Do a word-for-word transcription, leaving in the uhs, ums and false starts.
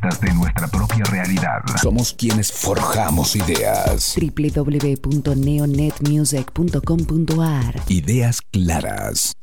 de nuestra propia realidad. Somos quienes forjamos ideas. doble u doble u doble u punto neonetmusic punto com punto a r Ideas claras.